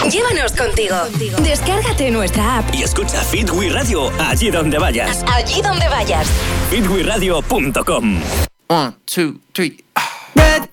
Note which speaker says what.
Speaker 1: Llévanos contigo. Descárgate nuestra app
Speaker 2: y escucha Fit We Radio allí donde vayas.
Speaker 1: Allí donde vayas.
Speaker 2: fitwiradio.com.
Speaker 3: 1, 2, 3